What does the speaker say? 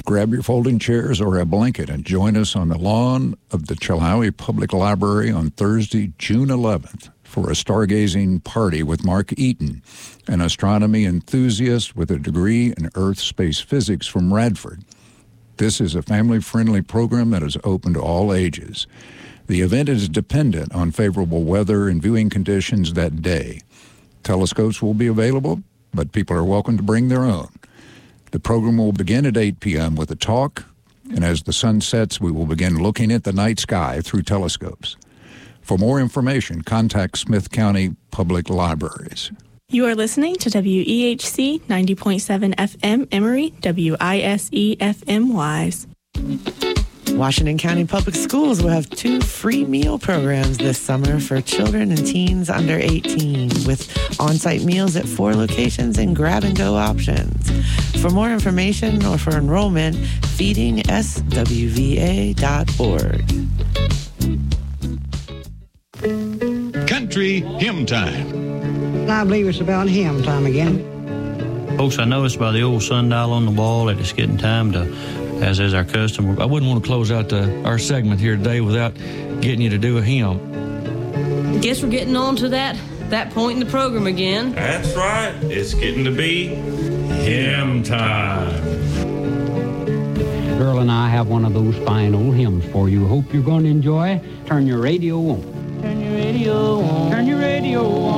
Grab your folding chairs or a blanket and join us on the lawn of the Chilhowie Public Library on Thursday, June 11th for a stargazing party with Mark Eaton, an astronomy enthusiast with a degree in Earth-space physics from Radford. This is a family-friendly program that is open to all ages. The event is dependent on favorable weather and viewing conditions that day. Telescopes will be available, but people are welcome to bring their own. The program will begin at 8 p.m. with a talk, and as the sun sets, we will begin looking at the night sky through telescopes. For more information, contact Smith County Public Libraries. You are listening to WEHC 90.7 FM Emory, WISE FM Wise. Washington County Public Schools will have 2 free meal programs this summer for children and teens under 18, with on-site meals at 4 locations and grab-and-go options. For more information or for enrollment, feedingswva.org. Country Hymn Time. I believe it's about hymn time again. Folks, I noticed by the old sundial on the wall that it's getting time to, as is our custom. I wouldn't want to close out our segment here today without getting you to do a hymn. Guess we're getting on to that point in the program again. That's right. It's getting to be hymn time. Earl and I have one of those fine old hymns for you. Hope you're going to enjoy. Turn your radio on. Turn your radio on. Turn your radio on.